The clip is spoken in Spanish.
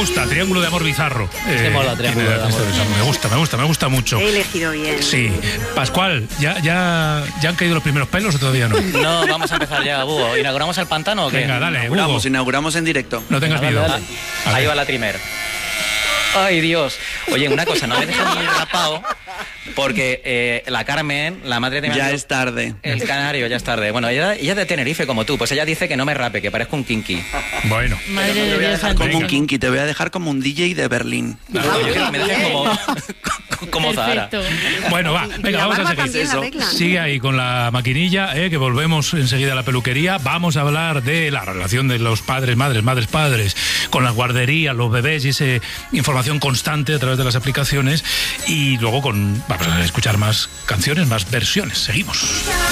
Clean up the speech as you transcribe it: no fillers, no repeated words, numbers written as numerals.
gusta, Triángulo de Amor Bizarro. Mola, Triángulo de Amor Bizarro. Me gusta mucho. He elegido bien. Sí. Pascual, ¿ya han caído los primeros pelos o todavía no? No, vamos a empezar ya, Hugo. ¿Inauguramos el pantano o qué? Venga, dale, Inauguramos en directo. No tengas miedo. Dale. Ahí va la primer. Ay, Dios. Oye, una cosa, no me dejes muy rapado, porque la Carmen, la madre de mi amigo, Ya es tarde. el canario, ya es tarde. Bueno, ella es de Tenerife como tú, pues ella dice que no me rape, que parezco un kinky. Bueno. Madre de Dios, Como un kinky, te voy a dejar como un DJ de Berlín. Yo quiero que me dejes como Zahara. Bueno, va, venga, vamos a seguir. También la regla. Sigue ahí con la maquinilla, que volvemos enseguida a la peluquería. Vamos a hablar de la relación de los padres, madres, padres, con las guarderías, los bebés y esa información constante a través de las aplicaciones. Y luego vamos a escuchar más canciones, más versiones. Seguimos.